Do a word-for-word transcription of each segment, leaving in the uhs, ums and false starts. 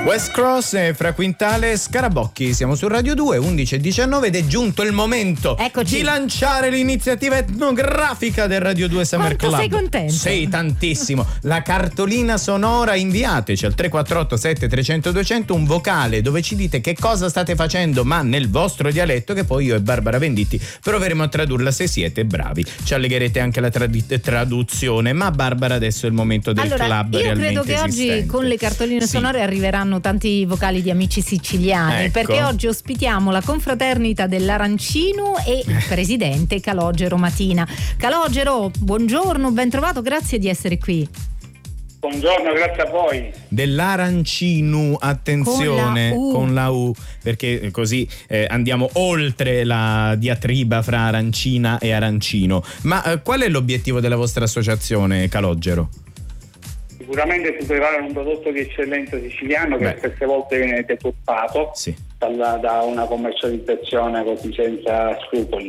West Cross e Fra Quintale Scarabocchi. Siamo su Radio due, undici e diciannove, ed è giunto il momento Eccoci. di lanciare l'iniziativa etnografica del Radio due Summer Quanto Club. sei contento? Sì, tantissimo. La cartolina sonora, inviateci al tre quattro otto sette trecento duecento un vocale dove ci dite che cosa state facendo, ma nel vostro dialetto, che poi io e Barbara Venditti proveremo a tradurla se siete bravi. Ci allegherete anche la tradi- traduzione, ma Barbara, adesso è il momento del allora, club io realmente credo che esistente. oggi con le cartoline Sì. sonore arriveranno tanti vocali di amici siciliani, Ecco. perché oggi ospitiamo la confraternita dell'Arancino e il presidente Calogero Matina. Calogero, buongiorno, ben trovato, grazie di essere qui. Buongiorno, grazie a voi. Dell'Arancinu, attenzione, Con la U. con la U, perché così eh, andiamo oltre la diatriba fra arancina e arancino. Ma eh, qual è l'obiettivo della vostra associazione, Calogero? Sicuramente superare un prodotto di eccellenza siciliano che Beh. queste volte viene deturpato Sì. dalla- da una commercializzazione così senza scrupoli.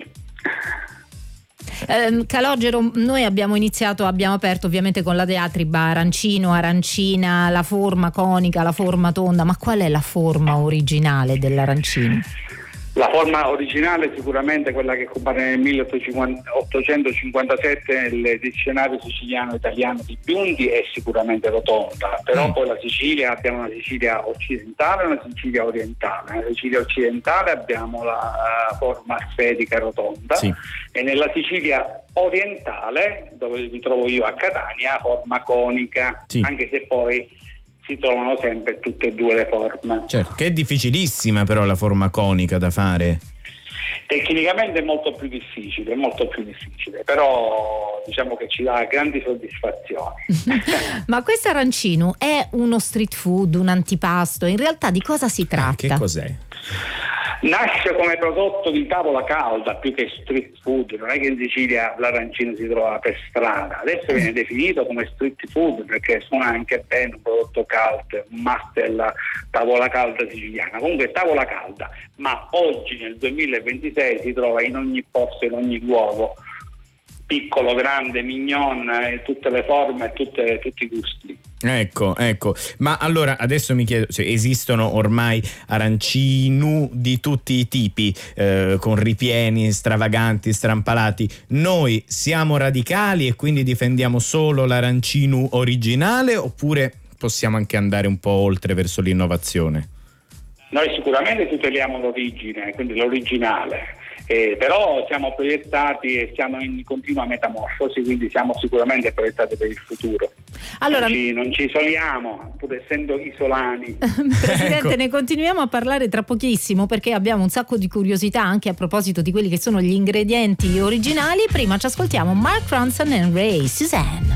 Eh, Calogero, noi abbiamo iniziato, abbiamo aperto ovviamente con la diatriba arancino, arancina, la forma conica, la forma tonda, ma qual è la forma originale dell'arancino? La forma originale è sicuramente quella che compare nel milleottocentocinquantasette nel dizionario siciliano-italiano di Biondi, è sicuramente rotonda, però Mm. poi la Sicilia, abbiamo una Sicilia occidentale e una Sicilia orientale. Nella Sicilia occidentale abbiamo la forma sferica rotonda, Sì. e nella Sicilia orientale, dove mi trovo io a Catania, forma conica, Sì. anche se poi si trovano sempre tutte e due le forme. Certo, che è difficilissima però la forma conica da fare. Tecnicamente è molto più difficile, molto più difficile, però diciamo che ci dà grandi soddisfazioni. Ma questo arancino è uno street food, un antipasto? In realtà di cosa si Ah, tratta? che cos'è? Nasce come prodotto di tavola calda più che street food, non è che in Sicilia l'arancino si trova per strada, adesso viene definito come street food perché suona anche bene un prodotto caldo, un must della tavola calda siciliana. Comunque tavola calda, ma oggi nel duemilaventisei si trova in ogni posto, in ogni luogo, piccolo, grande, mignon, eh, tutte le forme, tutte, tutti i gusti. Ecco, ecco. Ma allora adesso mi chiedo, cioè, esistono ormai arancinu di tutti i tipi, eh, con ripieni stravaganti, strampalati. Noi siamo radicali e quindi difendiamo solo l'arancinu originale, oppure possiamo anche andare un po' oltre verso l'innovazione? Noi sicuramente tuteliamo l'origine, quindi l'originale, eh, però siamo proiettati e siamo in continua metamorfosi, quindi siamo sicuramente proiettati per il futuro. Allora, non, ci, non ci isoliamo, pur essendo isolani. Presidente, Ecco. ne continuiamo a parlare tra pochissimo perché abbiamo un sacco di curiosità anche a proposito di quelli che sono gli ingredienti originali. Prima ci ascoltiamo Mark Ronson e Ray Suzanne.